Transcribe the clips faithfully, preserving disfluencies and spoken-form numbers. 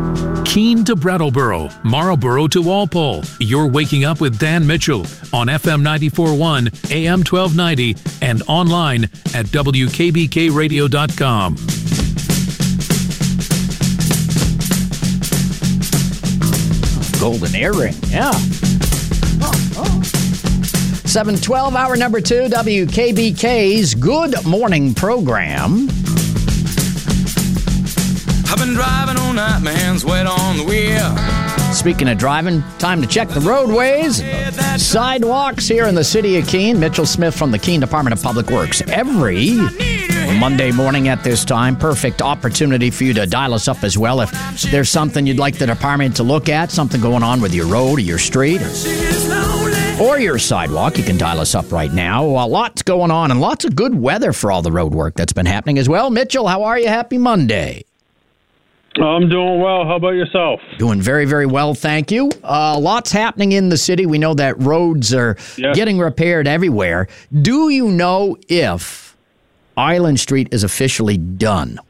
Keene to Brattleboro, Marlboro to Walpole. You're waking up with Dan Mitchell on F M ninety-four point one, A M twelve ninety, and online at W K B K radio dot com. Golden earring, yeah. Oh, oh. seven twelve, hour number two, W K B K's Good Morning program. I've been driving all night, my hands wet on the wheel. Speaking of driving, time to check the roadways, the sidewalks here in the city of Keene. Mitchell Smith from the Keene Department of Public Works. Every Monday morning at this time, perfect opportunity for you to dial us up as well. If there's something you'd like the department to look at, something going on with your road or your street or, or your sidewalk, you can dial us up right now. A lot's going on and lots of good weather for all the road work that's been happening as well. Mitchell, how are you? Happy Monday. I'm doing well. How about yourself? Doing very, very well, thank you. Uh, lots happening in the city. We know that roads are yes. getting repaired everywhere. Do you know if Island Street is officially done?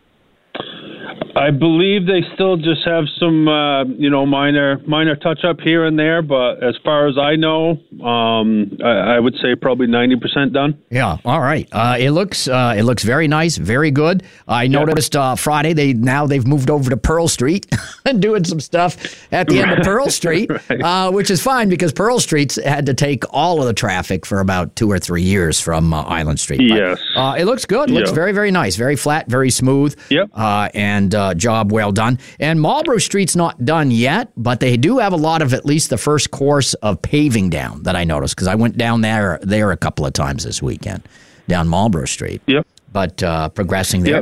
I believe they still just have some, uh, you know, minor minor touch-up here and there, but as far as I know, um, I, I would say probably ninety percent done. Yeah, all right. Uh, it looks uh, it looks very nice, very good. I yeah. noticed uh, Friday they now they've moved over to Pearl Street and doing some stuff at the end of Pearl Street, right. uh, which is fine because Pearl Street's had to take all of the traffic for about two or three years from uh, Island Street. But, yes. Uh, it looks good. It looks yep. very, very nice. Very flat, very smooth. Yep. Uh, and uh, job well done. And Marlboro Street's not done yet, but they do have a lot of at least the first course of paving down that I noticed because I went down there there a couple of times this weekend down Marlboro Street. Yep. But uh, progressing there. Yep.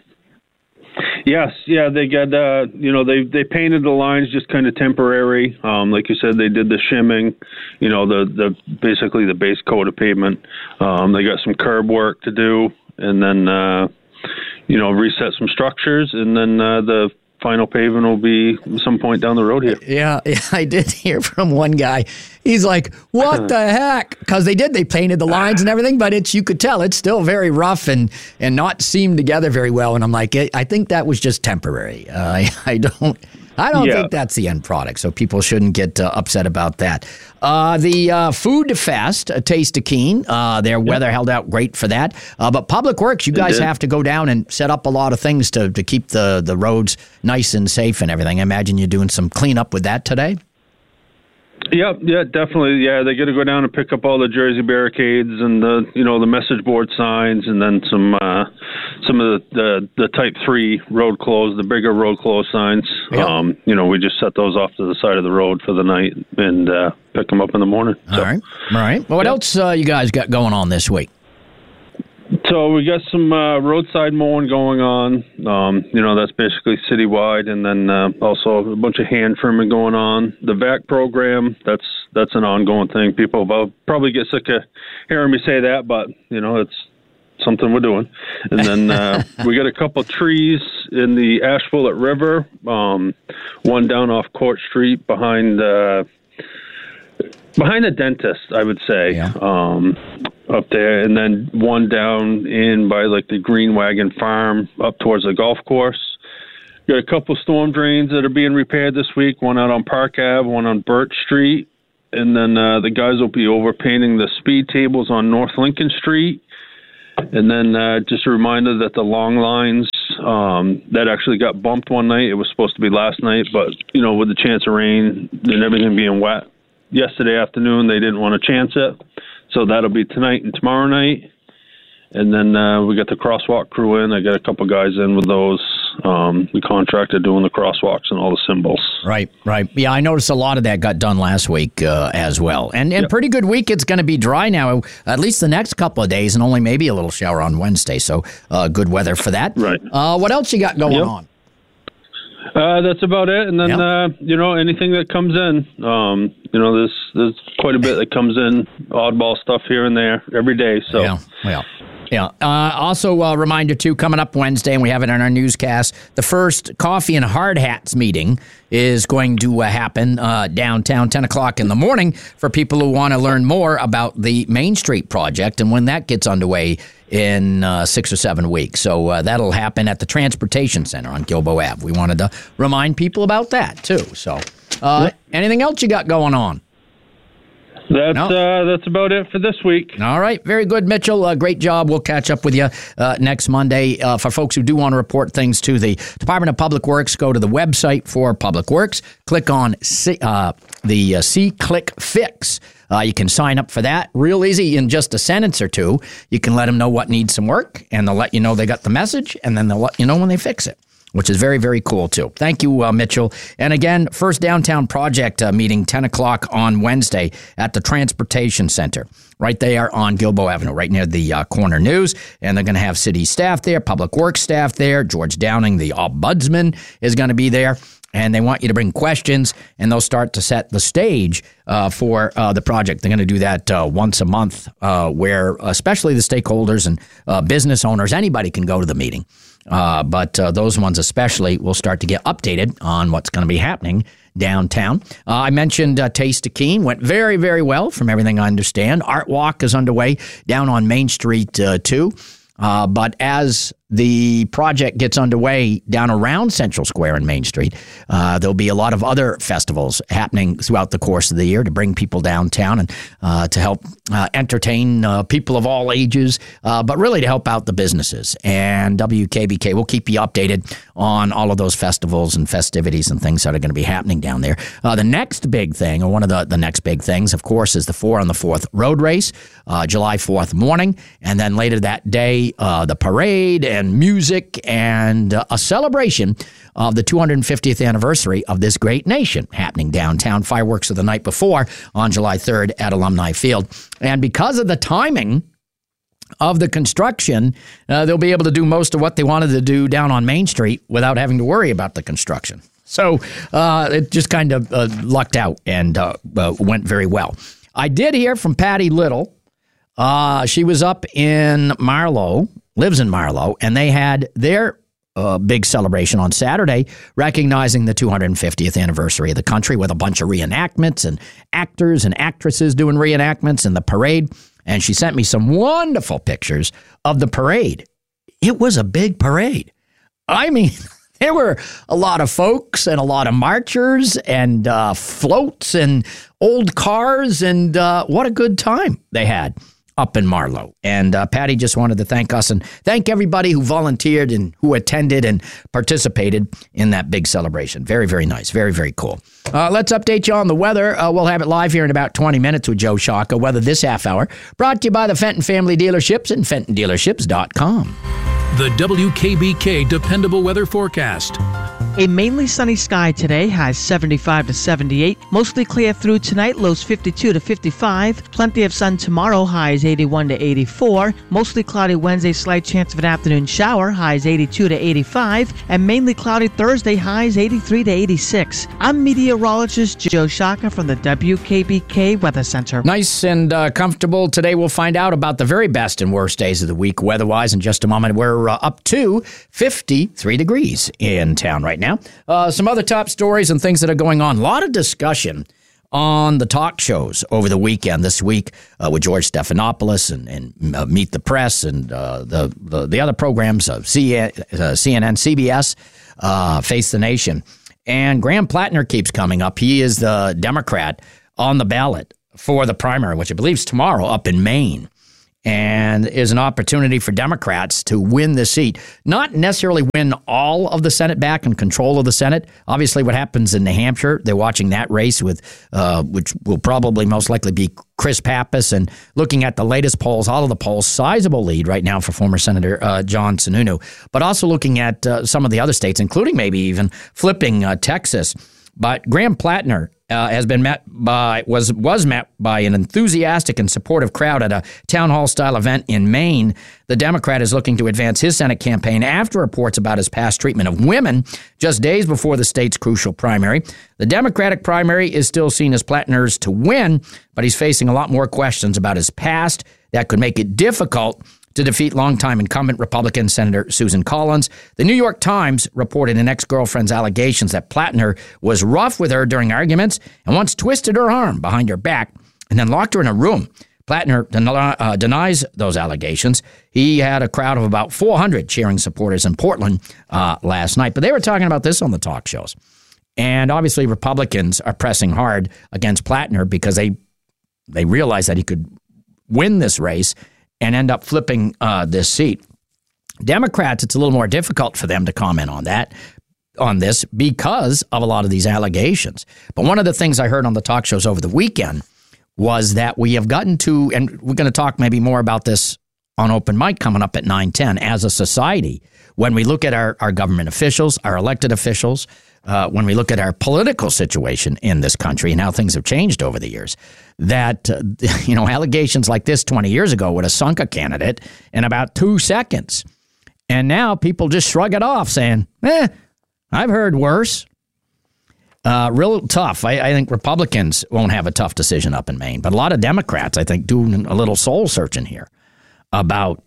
Yes, yeah, they got, uh, you know, they they painted the lines just kind of temporary. Um, like you said, they did the shimming, you know, the, the basically the base coat of pavement. Um, they got some curb work to do, and then, uh, you know, reset some structures, and then uh, the final paving will be some point down the road here. Yeah, yeah, I did hear from one guy. He's like, what the heck? Because they did, they painted the lines and everything, but it's you could tell it's still very rough and, and not seamed together very well. And I'm like, I think that was just temporary. Uh, I, I don't I don't yeah. think that's the end product, so people shouldn't get uh, upset about that. Uh, the uh, Food Fest, a Taste of Keene, uh, their yep. weather held out great for that. Uh, but Public Works, you guys have to go down and set up a lot of things to, to keep the, the roads nice and safe and everything. I imagine you're doing some cleanup with that today? Yep, yeah, definitely. Yeah, they got to go down and pick up all the Jersey barricades and the, you know, the message board signs, and then some, uh, some of the, the, the Type Three road closed, the bigger road closed signs. Yep. Um, you know, we just set those off to the side of the road for the night and uh, pick them up in the morning. All so, right, all right. Well, what yep. else uh, you guys got going on this week? So we got some uh, roadside mowing going on. Um, you know, that's basically citywide, and then uh, also a bunch of hand trimming going on. The V A C program, that's that's an ongoing thing. People will probably get sick of hearing me say that, but, you know, it's something we're doing. And then uh, we got a couple trees in the Asheville River, um, one down off Court Street behind uh, behind the dentist, I would say. Yeah. Um up there, and then one down in by like the Green Wagon Farm up towards the golf course. Got a couple storm drains that are being repaired this week, one out on Park Avenue, one on Birch Street, and then uh, the guys will be over painting the speed tables on North Lincoln Street. And then uh, just a reminder that the long lines, um, that actually got bumped one night. It was supposed to be last night, but, you know, with the chance of rain and everything being wet yesterday afternoon, they didn't want to chance it. So that'll be tonight and tomorrow night. And then uh, we got the crosswalk crew in. I got a couple guys in with those. Um, we contracted doing the crosswalks and all the symbols. Right, right. Yeah, I noticed a lot of that got done last week uh, as well. And, and yep. pretty good week. It's going to be dry now, at least the next couple of days, and only maybe a little shower on Wednesday. So uh, good weather for that. Right. Uh, what else you got going yep. on? Uh, that's about it. And then, yep. uh, you know, anything that comes in, um, you know, there's, there's quite a bit that comes in, oddball stuff here and there every day. So, yeah, well. Yeah. Uh, also, a reminder, too, coming up Wednesday, and we have it on our newscast, the first Coffee and Hard Hats meeting is going to uh, happen uh, downtown, ten o'clock in the morning, for people who want to learn more about the Main Street project and when that gets underway in uh, six or seven weeks. So uh, that'll happen at the Transportation Center on Gilboa Avenue. We wanted to remind people about that, too. So uh, yep. Anything else you got going on? That's no. uh, that's about it for this week. All right. Very good, Mitchell. Uh, great job. We'll catch up with you uh, next Monday. Uh, for folks who do want to report things to the Department of Public Works, go to the website for Public Works. Click on C, uh, the uh, C-Click Fix. Uh, you can sign up for that real easy in just a sentence or two. You can let them know what needs some work, and they'll let you know they got the message, and then they'll let you know when they fix it, which is very, very cool, too. Thank you, uh, Mitchell. And again, First Downtown Project uh, meeting, ten o'clock on Wednesday at the Transportation Center, right there on Gilboa Avenue, right near the uh, Corner News. And they're going to have city staff there, Public Works staff there. George Downing, the ombudsman, is going to be there. And they want you to bring questions, and they'll start to set the stage uh, for uh, the project. They're going to do that uh, once a month, uh, where especially the stakeholders and uh, business owners, anybody can go to the meeting. Uh, but uh, those ones especially will start to get updated on what's going to be happening downtown. Uh, I mentioned uh, Taste of Keene. Went very, very well from everything I understand. Art Walk is underway down on Main Street, uh, too. Uh, but as the project gets underway down around Central Square and Main Street, uh, there'll be a lot of other festivals happening throughout the course of the year to bring people downtown and uh, to help uh, entertain uh, people of all ages, uh, but really to help out the businesses. And W K B K will keep you updated on all of those festivals and festivities and things that are going to be happening down there. Uh, the next big thing, or one of the, the next big things, of course, is the four on the fourth road race, uh, July fourth morning. And then later that day, uh, the parade and and music and uh, a celebration of the two hundred fiftieth anniversary of this great nation happening downtown. Fireworks of the night before on July third at Alumni Field. And because of the timing of the construction, uh, they'll be able to do most of what they wanted to do down on Main Street without having to worry about the construction. So uh, it just kind of uh, lucked out and uh, uh, went very well. I did hear from Patty Little. Uh, she was up in Marlow, lives in Marlow, and they had their uh, big celebration on Saturday, recognizing the two hundred fiftieth anniversary of the country with a bunch of reenactments and actors and actresses doing reenactments and the parade. And she sent me some wonderful pictures of the parade. It was a big parade. I mean, there were a lot of folks and a lot of marchers and uh, floats and old cars, and uh, what a good time they had up in Marlow. And uh, Patty just wanted to thank us and thank everybody who volunteered and who attended and participated in that big celebration. Very, very nice. Very, very cool. Uh, let's update you on the weather. Uh, we'll have it live here in about twenty minutes with Joe Shaka. Weather this half hour brought to you by the Fenton Family Dealerships and Fenton Dealerships dot com. The W K B K Dependable Weather Forecast. A mainly sunny sky today, highs seventy-five to seventy-eight. Mostly clear through tonight, lows fifty-two to fifty-five. Plenty of sun tomorrow, highs eighty-one to eighty-four. Mostly cloudy Wednesday, slight chance of an afternoon shower, highs eighty-two to eighty-five. And mainly cloudy Thursday, highs eighty-three to eighty-six. I'm meteorologist Joe Shaka from the W K B K Weather Center. Nice and uh, comfortable. Today we'll find out about the very best and worst days of the week weather-wise in just a moment. We're uh, up to fifty-three degrees in town right now. Uh, some other top stories and things that are going on. A lot of discussion on the talk shows over the weekend this week uh, with George Stephanopoulos and, and uh, Meet the Press and uh, the, the the other programs of C N N, C B S, uh, Face the Nation. And Graham Plattner keeps coming up. He is the Democrat on the ballot for the primary, which I believe is tomorrow up in Maine, and is an opportunity for Democrats to win the seat. Not necessarily win all of the Senate back and control of the Senate. Obviously, what happens in New Hampshire, they're watching that race, with uh, which will probably most likely be Chris Pappas. And looking at the latest polls, all of the polls, sizable lead right now for former Senator uh, John Sununu. But also looking at uh, some of the other states, including maybe even flipping uh, Texas. But Graham Plattner uh, has been met by was was met by an enthusiastic and supportive crowd at a town hall style event in Maine. The Democrat is looking to advance his Senate campaign after reports about his past treatment of women just days before the state's crucial primary. The Democratic primary is still seen as Plattner's to win, but he's facing a lot more questions about his past that could make it difficult to defeat longtime incumbent Republican Senator Susan Collins. The New York Times reported an ex-girlfriend's allegations that Plattner was rough with her during arguments and once twisted her arm behind her back and then locked her in a room. Plattner den- uh, denies those allegations. He had a crowd of about four hundred cheering supporters in Portland uh, last night, but they were talking about this on the talk shows. And obviously Republicans are pressing hard against Plattner because they they realize that he could win this race and end up flipping uh, this seat. Democrats, it's a little more difficult for them to comment on that, on this, because of a lot of these allegations. But one of the things I heard on the talk shows over the weekend was that we have gotten to, and we're going to talk maybe more about this on Open Mic coming up at nine ten, as a society, when we look at our, our government officials, our elected officials, uh, when we look at our political situation in this country and how things have changed over the years, that, uh, you know, allegations like this twenty years ago would have sunk a candidate in about two seconds. And now people just shrug it off saying, eh, I've heard worse. Uh, real tough. I, I think Republicans won't have a tough decision up in Maine, but a lot of Democrats, I think, doing a little soul searching here about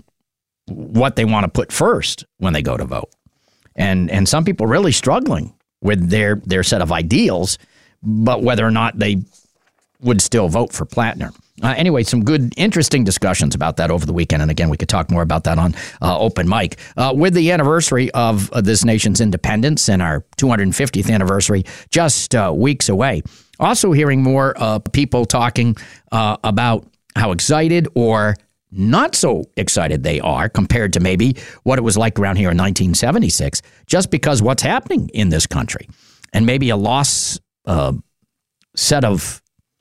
what they want to put first when they go to vote. And and some people really struggling with their, their set of ideals, but whether or not they would still vote for Plattner. Uh, anyway, some good, interesting discussions about that over the weekend. And again, we could talk more about that on uh, Open Mic. Uh, with the anniversary of uh, this nation's independence and our two hundred fiftieth anniversary just uh, weeks away. Also hearing more uh, people talking uh, about how excited or not so excited they are compared to maybe what it was like around here in nineteen seventy-six, just because what's happening in this country. And maybe a lost uh, set of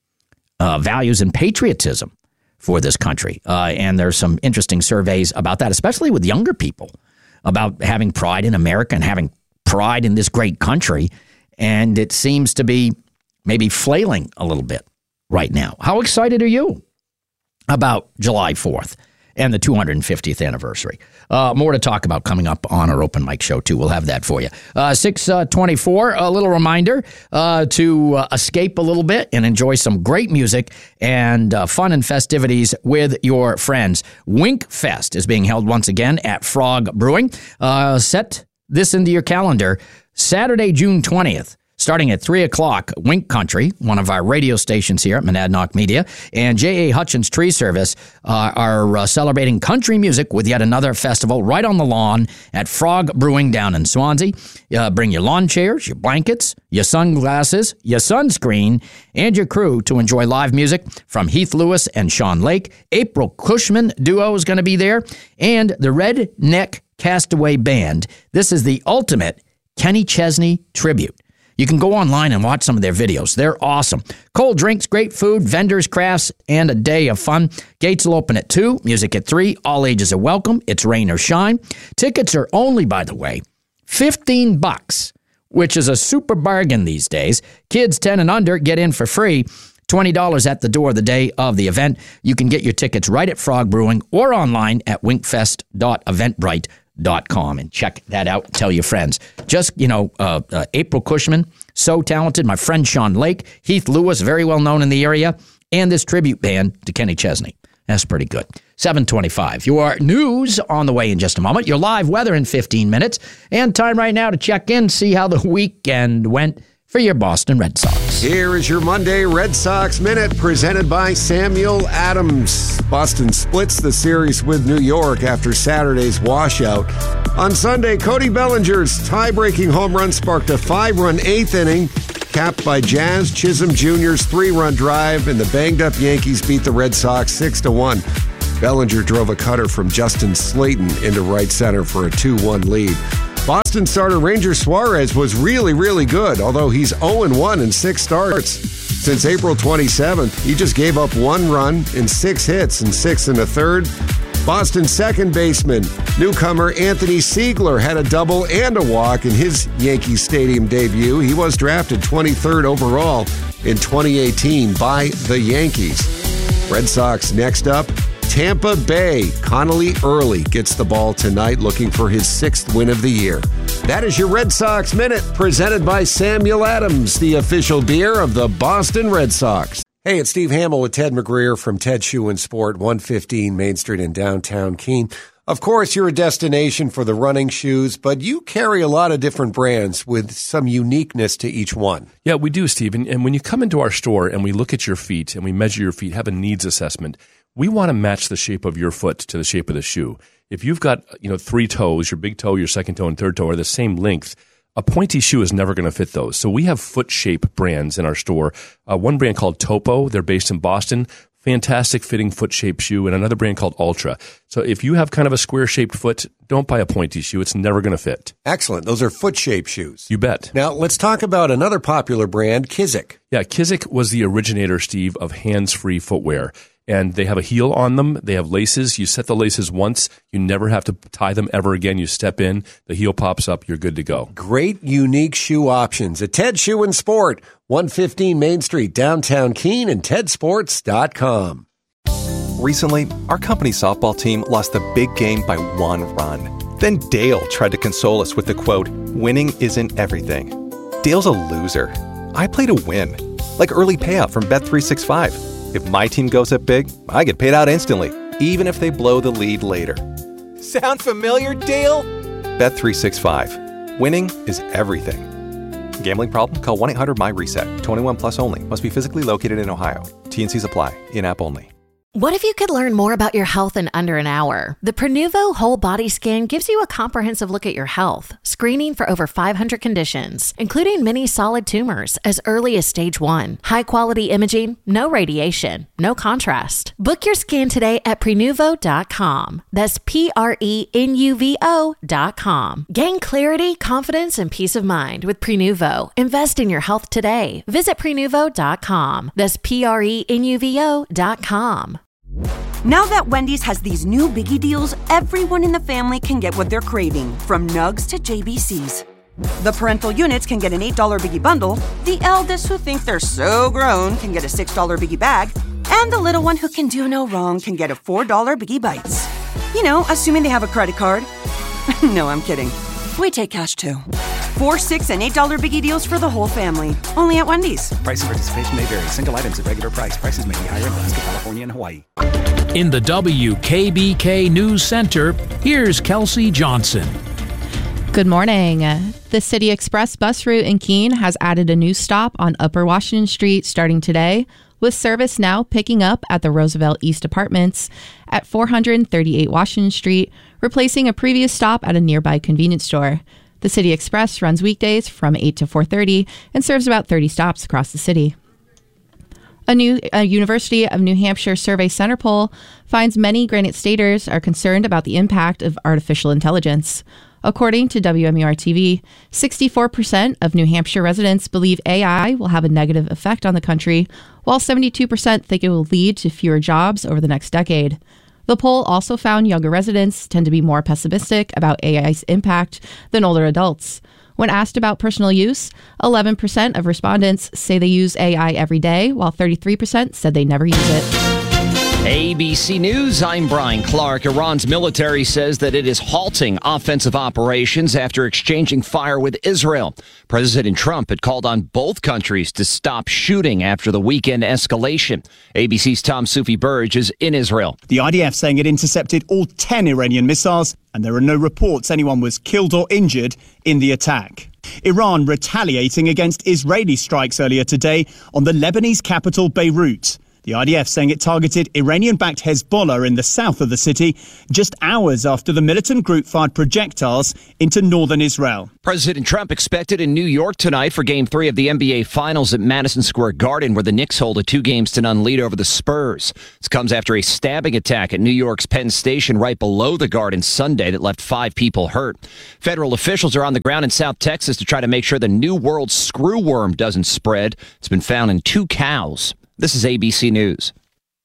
Uh, values and patriotism for this country. Uh, and there's some interesting surveys about that, especially with younger people, about having pride in America and having pride in this great country. And it seems to be maybe flailing a little bit right now. How excited are you about July fourth and the two hundred fiftieth anniversary? Uh, more to talk about coming up on our Open Mic show, too. We'll have that for you. Uh, six twenty-four, a little reminder uh, to uh, escape a little bit and enjoy some great music and uh, fun and festivities with your friends. Wink Fest is being held once again at Frog Brewing. Uh, set this into your calendar, Saturday, June twentieth. Starting at three o'clock, Wink Country, one of our radio stations here at Monadnock Media, and J A. Hutchins Tree Service uh, are uh, celebrating country music with yet another festival right on the lawn at Frog Brewing down in Swansea. Uh, bring your lawn chairs, your blankets, your sunglasses, your sunscreen, and your crew to enjoy live music from Heath Lewis and Sean Lake. April Cushman duo is going to be there, and the Redneck Castaway Band. This is the ultimate Kenny Chesney tribute. You can go online and watch some of their videos. They're awesome. Cold drinks, great food, vendors, crafts, and a day of fun. Gates will open at two, music at three. All ages are welcome. It's rain or shine. Tickets are only, by the way, fifteen bucks, which is a super bargain these days. Kids ten and under get in for free. twenty dollars at the door the day of the event. You can get your tickets right at Frog Brewing or online at winkfest dot eventbrite dot com and check that out. Tell your friends. Just, you know, uh, uh, April Cushman, so talented. My friend Sean Lake, Heath Lewis, very well known in the area, and this tribute band to Kenny Chesney. That's pretty good. seven twenty-five. Your news on the way in just a moment. Your live weather in fifteen minutes. And time right now to check in, see how the weekend went for your Boston Red Sox. Here is your Monday Red Sox Minute presented by Samuel Adams. Boston splits the series with New York after Saturday's washout. On Sunday, Cody Bellinger's tie-breaking home run sparked a five-run eighth inning, capped by Jazz Chisholm Junior's three-run drive, and the banged-up Yankees beat the Red Sox six to one. Bellinger drove a cutter from Justin Slayton into right center for a two one lead. Boston starter Ranger Suarez was really, really good, although he's oh and one in six starts. Since April twenty-seventh, he just gave up one run in six hits and six and a third. Boston's second baseman, newcomer Anthony Siegler, had a double and a walk in his Yankee Stadium debut. He was drafted twenty-third overall in twenty eighteen by the Yankees. Red Sox next up, Tampa Bay. Connolly Early gets the ball tonight, looking for his sixth win of the year. That is your Red Sox Minute, presented by Samuel Adams, the official beer of the Boston Red Sox. Hey, it's Steve Hamill with Ted McGreer from Ted Shoe and Sport, one fifteen Main Street in downtown Keene. Of course, you're a destination for the running shoes, but you carry a lot of different brands with some uniqueness to each one. Yeah, we do, Steve. And, and when you come into our store and we look at your feet and we measure your feet, have a needs assessment, we want to match the shape of your foot to the shape of the shoe. If you've got, you know, three toes, your big toe, your second toe, and third toe are the same length, a pointy shoe is never going to fit those. So we have foot shape brands in our store. Uh, one brand called Topo, they're based in Boston. Fantastic fitting foot shape shoe, and another brand called Ultra. So if you have kind of a square shaped foot, don't buy a pointy shoe. It's never going to fit. Excellent. Those are foot shaped shoes. You bet. Now let's talk about another popular brand, Kizik. Yeah, Kizik was the originator, Steve, of hands-free footwear. And they have a heel on them. They have laces. You set the laces once. You never have to tie them ever again. You step in, the heel pops up, you're good to go. Great, unique shoe options at Ted Shoe and Sport, one fifteen Main Street, downtown Keene, and ted sports dot com. Recently, our company's softball team lost the big game by one run. Then Dale tried to console us with the quote, "Winning isn't everything." Dale's a loser. I play to win, like early payout from Bet three sixty-five. If my team goes up big, I get paid out instantly, even if they blow the lead later. Sound familiar, Dale? Bet three sixty-five. Winning is everything. Gambling problem? Call one eight hundred M Y reset. twenty-one plus only. Must be physically located in Ohio. T and C's apply. In-app only. What if you could learn more about your health in under an hour? The Prenuvo Whole Body Scan gives you a comprehensive look at your health, screening for over five hundred conditions, including many solid tumors as early as stage one. High-quality imaging, no radiation, no contrast. Book your scan today at Prenuvo dot com. That's P R E N U V O dot com. Gain clarity, confidence, and peace of mind with Prenuvo. Invest in your health today. Visit Prenuvo dot com. That's P R E N U V O dot com. Now that Wendy's has these new biggie deals, everyone in the family can get what they're craving, from nugs to J B Cs. The parental units can get an eight dollar biggie bundle, the eldest who think they're so grown can get a six dollar biggie bag, and the little one who can do no wrong can get a four dollar biggie bites. You know, assuming they have a credit card. No, I'm kidding. We take cash too. Four, six, and eight dollar biggie deals for the whole family. Only at Wendy's. Price and participation may vary. Single items at regular price. Prices may be higher in Alaska, California, and Hawaii. In the W K B K News Center, here's Kelsey Johnson. Good morning. The City Express bus route in Keene has added a new stop on Upper Washington Street starting today, with service now picking up at the Roosevelt East Apartments at four thirty-eight Washington Street, replacing a previous stop at a nearby convenience store. The City Express runs weekdays from eight to four thirty and serves about thirty stops across the city. A new a University of New Hampshire Survey Center poll finds many Granite Staters are concerned about the impact of artificial intelligence. According to W M U R T V, sixty-four percent of New Hampshire residents believe A I will have a negative effect on the country, while seventy-two percent think it will lead to fewer jobs over the next decade. The poll also found younger residents tend to be more pessimistic about A I's impact than older adults. When asked about personal use, eleven percent of respondents say they use A I every day, while thirty-three percent said they never use it. A B C News, I'm Brian Clark. Iran's military says that it is halting offensive operations after exchanging fire with Israel. President Trump had called on both countries to stop shooting after the weekend escalation. A B C's Tom Sufi Burge is in Israel. The I D F saying it intercepted all ten Iranian missiles, and there are no reports anyone was killed or injured in the attack. Iran retaliating against Israeli strikes earlier today on the Lebanese capital Beirut. The I D F saying it targeted Iranian-backed Hezbollah in the south of the city just hours after the militant group fired projectiles into northern Israel. President Trump expected in New York tonight for Game three of the N B A Finals at Madison Square Garden, where the Knicks hold a two games to none lead over the Spurs. This comes after a stabbing attack at New York's Penn Station right below the Garden Sunday that left five people hurt. Federal officials are on the ground in South Texas to try to make sure the New World screwworm doesn't spread. It's been found in two cows. This is A B C News.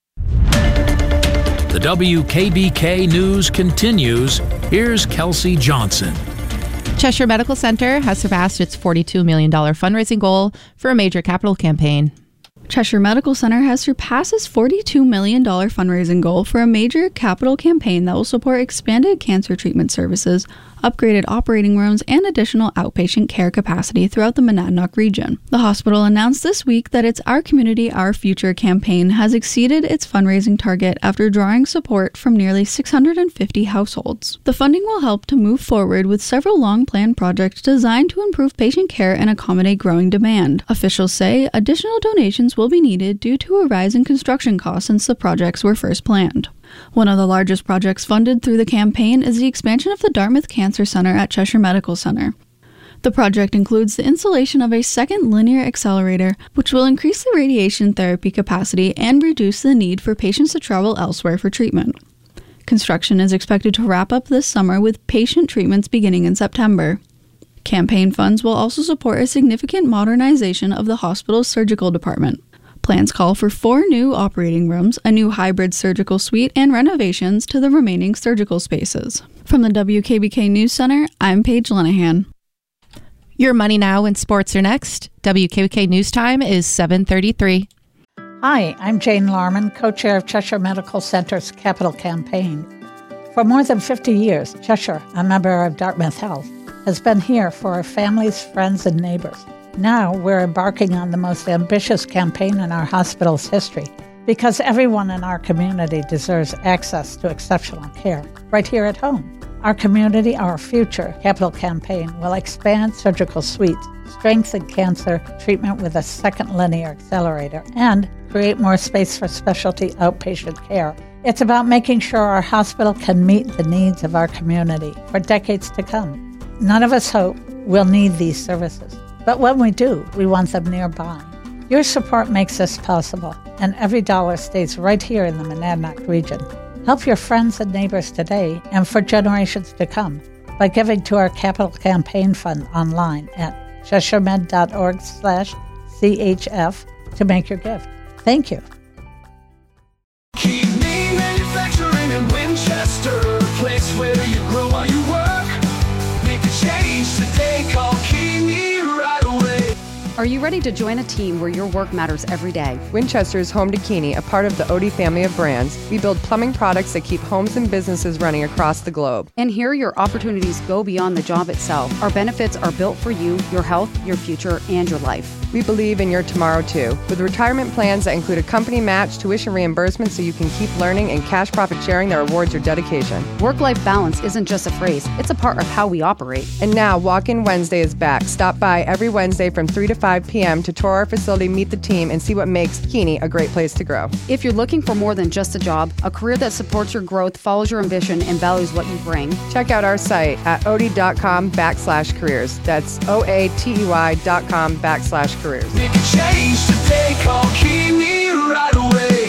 The W K B K News continues. Here's Kelsey Johnson. Cheshire Medical Center has surpassed its forty-two million dollars fundraising goal for a major capital campaign. Cheshire Medical Center has surpassed its forty-two million dollars fundraising goal for a major capital campaign that will support expanded cancer treatment services upgraded operating rooms, and additional outpatient care capacity throughout the Monadnock region. The hospital announced this week that its Our Community, Our Future campaign has exceeded its fundraising target after drawing support from nearly six hundred fifty households. The funding will help to move forward with several long-planned projects designed to improve patient care and accommodate growing demand. Officials say additional donations will be needed due to a rise in construction costs since the projects were first planned. One of the largest projects funded through the campaign is the expansion of the Dartmouth Cancer Center at Cheshire Medical Center. The project includes the installation of a second linear accelerator, which will increase the radiation therapy capacity and reduce the need for patients to travel elsewhere for treatment. Construction is expected to wrap up this summer with patient treatments beginning in September. Campaign funds will also support a significant modernization of the hospital's surgical department. Plans call for four new operating rooms, a new hybrid surgical suite, and renovations to the remaining surgical spaces. From the W K B K News Center, I'm Paige Lenahan. Your Money Now and sports are next. W K B K News Time is seven thirty-three. Hi, I'm Jane Larman, co-chair of Cheshire Medical Center's Capital Campaign. For more than fifty years, Cheshire, a member of Dartmouth Health, has been here for our families, friends, and neighbors. Now we're embarking on the most ambitious campaign in our hospital's history because everyone in our community deserves access to exceptional care right here at home. Our Community, Our Future Capital Campaign will expand surgical suites, strengthen cancer treatment with a second linear accelerator, and create more space for specialty outpatient care. It's about making sure our hospital can meet the needs of our community for decades to come. None of us hope we'll need these services, but when we do, we want them nearby. Your support makes this possible, and every dollar stays right here in the Monadnock region. Help your friends and neighbors today and for generations to come by giving to our Capital Campaign Fund online at cheshiremed.org slash CHF to make your gift. Thank you. Keep me manufacturing in Winchester, place where you grow while you work. Make a change today, call Keeney right away. Are you ready to join a team where your work matters every day? Winchester is home to Keeney, a part of the Odie family of brands. We build plumbing products that keep homes and businesses running across the globe. And here your opportunities go beyond the job itself. Our benefits are built for you, your health, your future, and your life. We believe in your tomorrow too, with retirement plans that include a company match, tuition reimbursement so you can keep learning, and cash profit sharing that rewards your dedication. Work-life balance isn't just a phrase, it's a part of how we operate. And now Walk-In Wednesday is back. Stop by every Wednesday from three to five p.m. to tour our facility, meet the team, and see what makes Keeney a great place to grow. If you're looking for more than just a job, a career that supports your growth, follows your ambition, and values what you bring, check out our site at odie.com backslash careers. That's O-A-T-E-Y dot com backslash careers. Make a change today, call Keeney right away.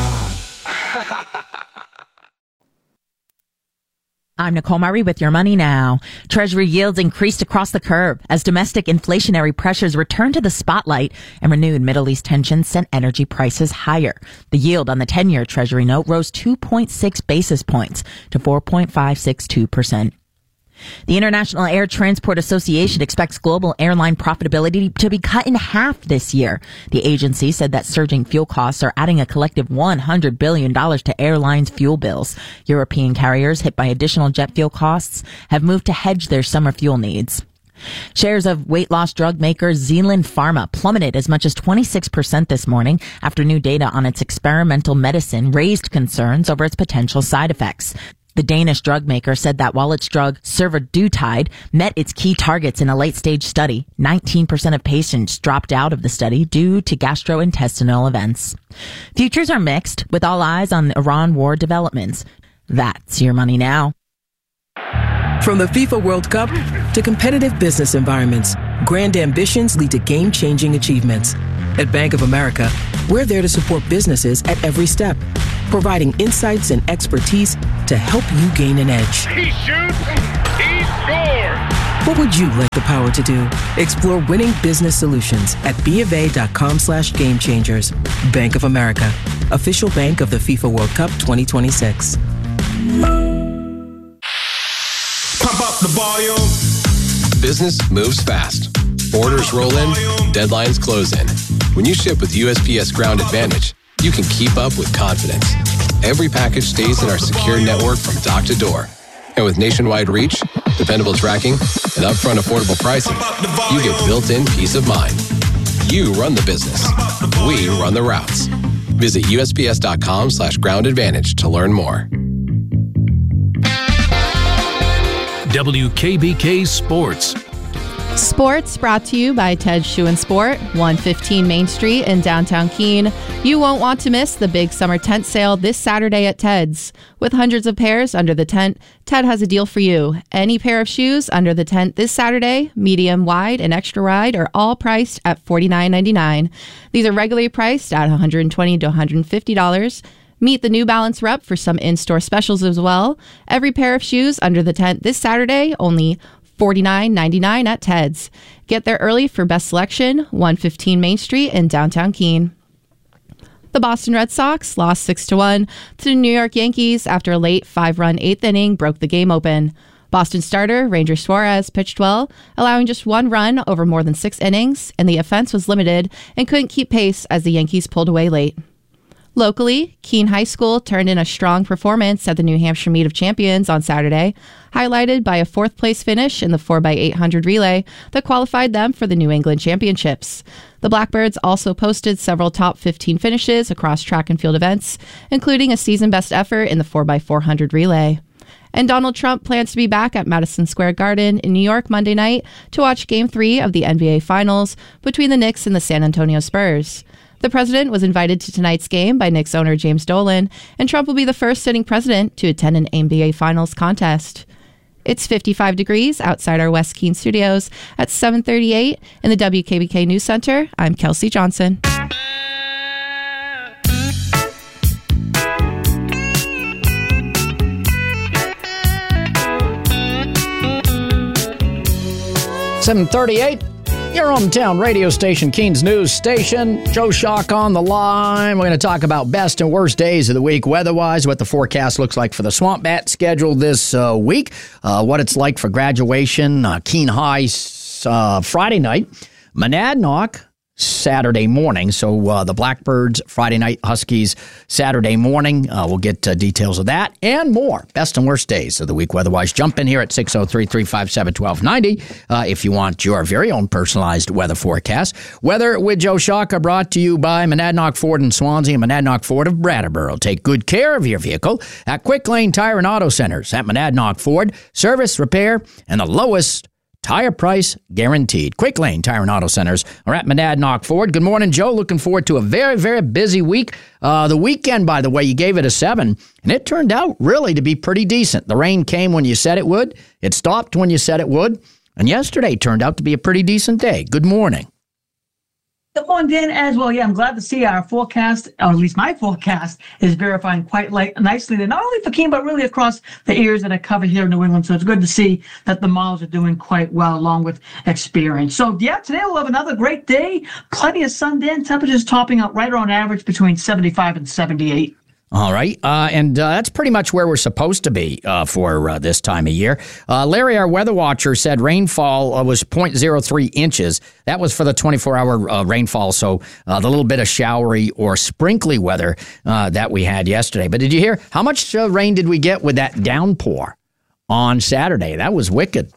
I'm Nicole Murray with Your Money Now. Treasury yields increased across the curve as domestic inflationary pressures returned to the spotlight and renewed Middle East tensions sent energy prices higher. The yield on the ten-year Treasury note rose two point six basis points to four point five six two percent. The International Air Transport Association expects global airline profitability to be cut in half this year. The agency said that surging fuel costs are adding a collective one hundred billion dollars to airlines' fuel bills. European carriers hit by additional jet fuel costs have moved to hedge their summer fuel needs. Shares of weight loss drug maker Zealand Pharma plummeted as much as twenty-six percent this morning after new data on its experimental medicine raised concerns over its potential side effects. The Danish drug maker said that while its drug survodutide met its key targets in a late-stage study, nineteen percent of patients dropped out of the study due to gastrointestinal events. Futures are mixed, with all eyes on the Iran war developments. That's Your Money Now. From the FIFA World Cup to competitive business environments, grand ambitions lead to game-changing achievements. At Bank of America, we're there to support businesses at every step, providing insights and expertise to help you gain an edge. He shoots, he scores! What would you like the power to do? Explore winning business solutions at BofA.com slash game changers. Bank of America, official bank of the FIFA World Cup twenty twenty-six. Pump up the volume. Business moves fast. Orders roll in, deadlines close in. When you ship with U S P S Ground Advantage, you can keep up with confidence. Every package stays in our secure network from dock to door. And with nationwide reach, dependable tracking, and upfront affordable pricing, you get built-in peace of mind. You run the business. We run the routes. Visit usps.com slash ground advantage to learn more. W K B K Sports. Sports brought to you by Ted's Shoe and Sport, one fifteen Main Street in downtown Keene. You won't want to miss the big summer tent sale this Saturday at Ted's. With hundreds of pairs under the tent, Ted has a deal for you. Any pair of shoes under the tent this Saturday, medium, wide, and extra wide, are all priced at forty-nine ninety-nine. These are regularly priced at one hundred twenty dollars to one hundred fifty dollars. Meet the New Balance rep for some in-store specials as well. Every pair of shoes under the tent this Saturday, only forty-nine ninety-nine at Ted's. Get there early for best selection, one fifteen Main Street in downtown Keene. The Boston Red Sox lost six to one to the New York Yankees after a late five-run eighth inning broke the game open. Boston starter Ranger Suarez pitched well, allowing just one run over more than six innings, and the offense was limited and couldn't keep pace as the Yankees pulled away late. Locally, Keene High School turned in a strong performance at the New Hampshire Meet of Champions on Saturday, highlighted by a fourth-place finish in the four by eight hundred relay that qualified them for the New England Championships. The Blackbirds also posted several top fifteen finishes across track and field events, including a season-best effort in the four by four hundred relay. And Donald Trump plans to be back at Madison Square Garden in New York Monday night to watch Game three of the N B A Finals between the Knicks and the San Antonio Spurs. The president was invited to tonight's game by Knicks owner James Dolan, and Trump will be the first sitting president to attend an N B A Finals contest. It's fifty-five degrees outside our West Keene studios at seven thirty-eight in the W K B K News Center. I'm Kelsey Johnson. seven thirty-eight. Your hometown radio station, Keene's News Station. Joe Shock on the line. We're going to talk about best and worst days of the week weather-wise, what the forecast looks like for the Swamp Bat schedule this uh, week, uh, what it's like for graduation, uh, Keene High uh, Friday night, Monadnock Saturday morning. So uh, the Blackbirds, Friday night, Huskies, Saturday morning. Uh, we'll get uh, details of that and more. Best and worst days of the week weather-wise. Jump in here at six oh three, three five seven, one two nine oh uh, if you want your very own personalized weather forecast. Weather with Joe Shaka brought to you by Monadnock Ford in Swansea and Monadnock Ford of Brattleboro. Take good care of your vehicle at Quick Lane Tire and Auto Centers at Monadnock Ford. Service, repair, and the lowest tire price guaranteed. Quick Lane Tire and Auto Centers are at Monadnock Ford. Good morning, Joe. Looking forward to a very, very busy week. Uh, the weekend, by the way, you gave it a seven, and it turned out really to be pretty decent. The rain came when you said it would. It stopped when you said it would. And yesterday turned out to be a pretty decent day. Good morning. Good morning, Dan, as well. Yeah, I'm glad to see our forecast, or at least my forecast, is verifying quite like, nicely, that not only for Keene, but really across the areas that I cover here in New England. So it's good to see that the models are doing quite well along with experience. So, yeah, today we'll have another great day. Plenty of sun, Dan. Temperatures topping out right on average between seventy-five and seventy-eight. All right, uh, and uh, that's pretty much where we're supposed to be uh, for uh, this time of year. Uh, Larry, our weather watcher, said rainfall uh, was zero point zero three inches. That was for the twenty-four hour uh, rainfall, so uh, the little bit of showery or sprinkly weather uh, that we had yesterday. But did you hear how much uh, rain did we get with that downpour on Saturday? That was wicked.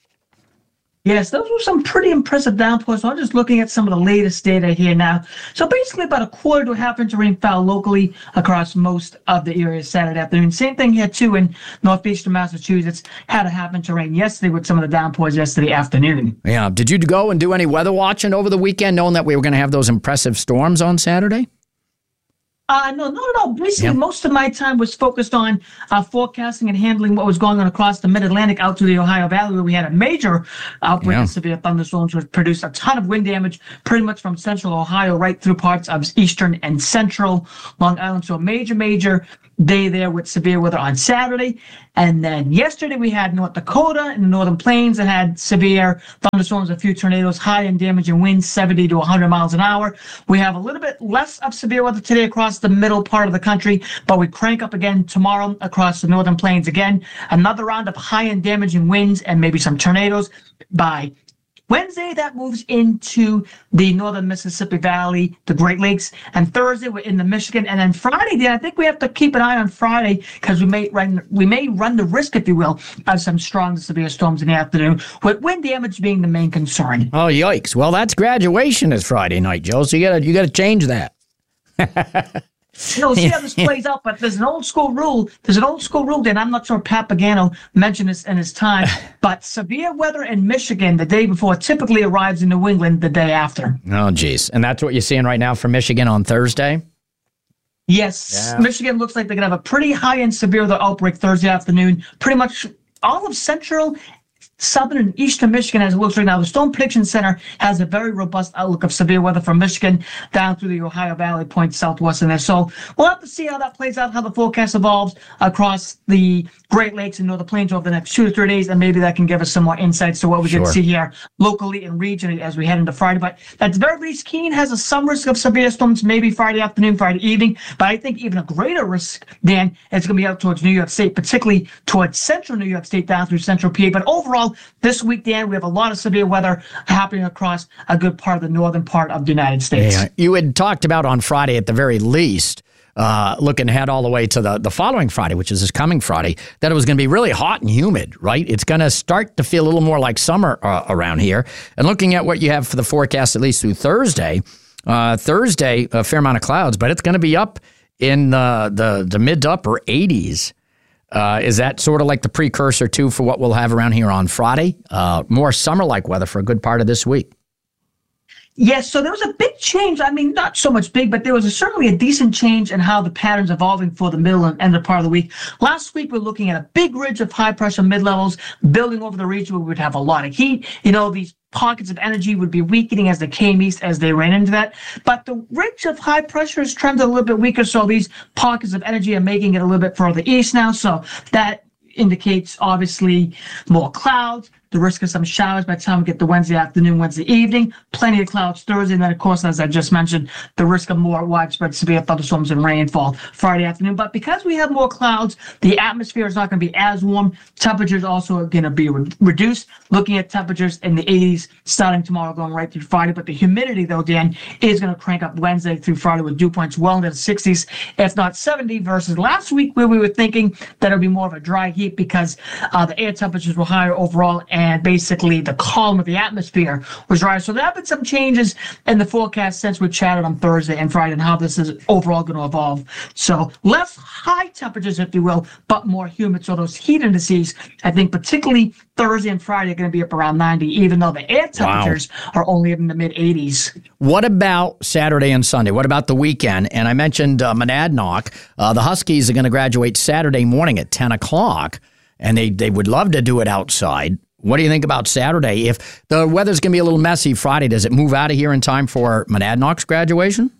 Yes, those were some pretty impressive downpours. So I'm just looking at some of the latest data here now. So basically about a quarter to a half inch of rain fell locally across most of the areas Saturday afternoon. Same thing here too in northeastern Massachusetts. Had a half inch of rain yesterday with some of the downpours yesterday afternoon. Yeah. Did you go and do any weather watching over the weekend knowing that we were going to have those impressive storms on Saturday? Uh, no, not at all. Basically, Yeah. most of my time was focused on uh, forecasting and handling what was going on across the Mid-Atlantic out to the Ohio Valley, where we had a major outbreak Yeah. of severe thunderstorms, which produced a ton of wind damage pretty much from central Ohio right through parts of eastern and central Long Island. So a major, major day there with severe weather on Saturday. And then yesterday we had North Dakota and the Northern Plains that had severe thunderstorms, a few tornadoes, high and damaging winds, seventy to one hundred miles an hour. We have a little bit less of severe weather today across the middle part of the country, but we crank up again tomorrow across the Northern Plains again. Another round of high and damaging winds and maybe some tornadoes by Wednesday, that moves into the northern Mississippi Valley, the Great Lakes. And Thursday, we're in the Michigan. And then Friday, Dan, I think we have to keep an eye on Friday because we may run, we may run the risk, if you will, of some strong to severe storms in the afternoon, with wind damage being the main concern. Oh, yikes. Well, that's graduation is Friday night, Joe, so you got to you got to change that. You know, see how this plays out, but there's an old school rule. There's an old school rule, Dan. I'm not sure Pat Pagano mentioned this in his time, but severe weather in Michigan the day before typically arrives in New England the day after. Oh, geez. And that's what you're seeing right now for Michigan on Thursday? Yes. Yeah. Michigan looks like they're going to have a pretty high-end severe weather outbreak Thursday afternoon. Pretty much all of central, southern, and eastern Michigan as it looks right now. The Storm Prediction Center has a very robust outlook of severe weather from Michigan down through the Ohio Valley point southwest in there. So we'll have to see how that plays out, how the forecast evolves across the Great Lakes and Northern Plains over the next two to three days, and maybe that can give us some more insights to what we Sure. can see here locally and regionally as we head into Friday. But at the very least, Keene has a some risk of severe storms, maybe Friday afternoon, Friday evening. But I think even a greater risk, Dan, is going to be out towards New York State, particularly towards central New York State down through central P A. But overall, this week, Dan, we have a lot of severe weather happening across a good part of the northern part of the United States. Yeah. You had talked about on Friday at the very least, uh, looking ahead all the way to the, the following Friday, which is this coming Friday, that it was going to be really hot and humid, right? It's going to start to feel a little more like summer uh, around here. And looking at what you have for the forecast, at least through Thursday, uh, Thursday, a fair amount of clouds, but it's going to be up in uh, the, the mid to upper eighties. Uh, is that sort of like the precursor, too, for what we'll have around here on Friday? Uh, more summer-like weather for a good part of this week. Yes, so there was a big change. I mean, not so much big, but there was a, certainly a decent change in how the pattern's evolving for the middle and end of part of the week. Last week, we we're looking at a big ridge of high-pressure mid-levels building over the region where we would have a lot of heat. You know, these pockets of energy would be weakening as they came east as they ran into that. But the ridge of high pressure has trended a little bit weaker, so these pockets of energy are making it a little bit further east now. So that indicates, obviously, more clouds, the risk of some showers by the time we get to Wednesday afternoon, Wednesday evening, plenty of clouds Thursday, and then, of course, as I just mentioned, the risk of more widespread severe thunderstorms and rainfall Friday afternoon. But because we have more clouds, the atmosphere is not going to be as warm. Temperatures also are going to be re- reduced. Looking at temperatures in the eighties starting tomorrow, going right through Friday. But the humidity, though, Dan, is going to crank up Wednesday through Friday with dew points well into the sixties, if not seventy, versus last week where we were thinking that it would be more of a dry heat because uh, the air temperatures were higher overall, and basically the column of the atmosphere was dry. So there have been some changes in the forecast since we chatted on Thursday and Friday and how this is overall going to evolve. So less high temperatures, if you will, but more humid. So those heat indices, I think particularly Thursday and Friday, are going to be up around ninety, even though the air temperatures wow. are only in the mid eighties. What about Saturday and Sunday? What about the weekend? And I mentioned uh, Monadnock. Uh, the Huskies are going to graduate Saturday morning at ten o'clock, and they, they would love to do it outside. What do you think about Saturday? If the weather's going to be a little messy Friday, does it move out of here in time for Monadnock's graduation?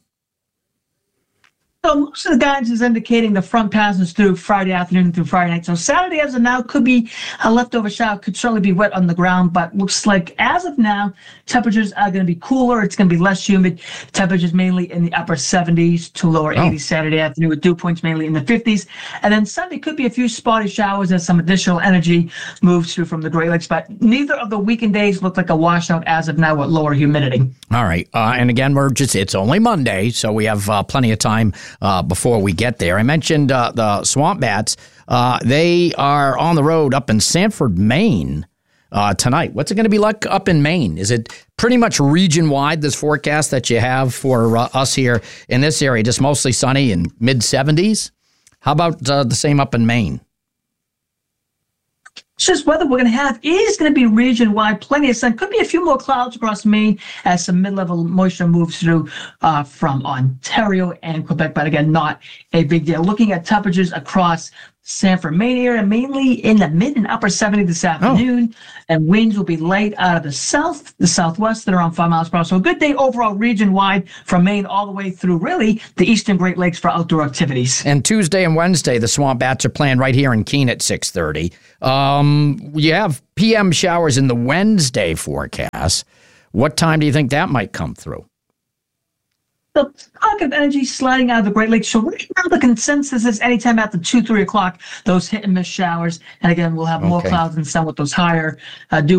So most of the guidance is indicating the front passes through Friday afternoon through Friday night. So Saturday as of now could be a leftover shower, could certainly be wet on the ground, but looks like as of now, temperatures are going to be cooler. It's going to be less humid. Temperatures mainly in the upper seventies to lower oh. eighties Saturday afternoon with dew points mainly in the fifties. And then Sunday could be a few spotty showers as some additional energy moves through from the Great Lakes. But neither of the weekend days look like a washout as of now with lower humidity. All right. Uh, and again, we're just, it's only Monday, so we have uh, plenty of time Uh, before we get there. I mentioned uh, the Swamp Bats. Uh, they are on the road up in Sanford, Maine uh, tonight. What's it going to be like up in Maine? Is it pretty much region-wide, this forecast that you have for uh, us here in this area, just mostly sunny and mid seventies? How about uh, the same up in Maine? It's just weather we're going to have is going to be region-wide, plenty of sun. Could be a few more clouds across Maine as some mid-level moisture moves through uh, from Ontario and Quebec, but again, not a big deal. Looking at temperatures across Sanford, Maine area, mainly in the mid and upper seventies this afternoon, oh. and winds will be light out of the south, the southwest, at around five miles per hour. So a good day overall region-wide from Maine all the way through, really, the eastern Great Lakes for outdoor activities. And Tuesday and Wednesday, the Swamp Bats are playing right here in Keene at six thirty. Um, you have P M showers in the Wednesday forecast. What time do you think that might come through? The pocket of energy sliding out of the Great Lakes. So right now the consensus is anytime after two, three o'clock, those hit and miss showers. And again, we'll have more Okay. clouds and sun with those higher uh, dew